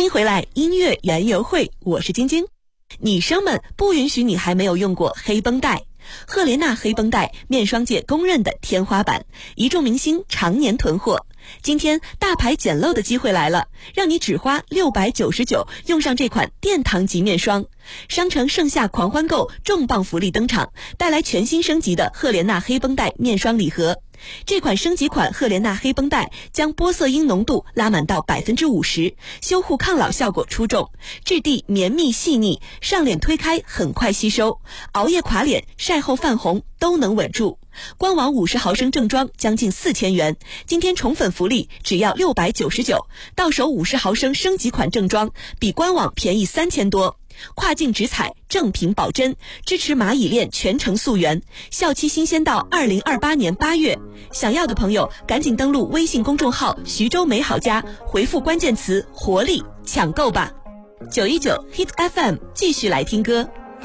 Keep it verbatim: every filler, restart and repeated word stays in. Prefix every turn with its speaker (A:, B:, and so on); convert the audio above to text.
A: 欢迎回来，音乐园游会，我是晶晶。女生们不允许你还没有用过黑绷带。赫莲娜黑绷带，面霜界公认的天花板，一众明星常年囤货。今天大牌捡漏的机会来了，让你只花六百九十九用上这款殿堂级面霜。商城盛夏狂欢购重磅福利登场，带来全新升级的赫莲娜黑绷带面霜礼盒。这款升级款赫莲娜黑绷带将玻色因浓度拉满到 百分之五十， 修护抗老效果出众，质地绵密细腻，上脸推开很快吸收，熬夜垮脸、晒后泛红都能稳住。官网五十毫升正装将近四千元，今天宠粉福利只要六百九十九，到手五十毫升升级款正装比官网便宜三千多。跨境直采，正品保真，支持蚂蚁链全程溯源，效期新鲜到二零二八年八月。想要的朋友赶紧登录微信公众号徐州美好家，回复关键词活力抢购吧。九一九 Hit F M 继续来听歌。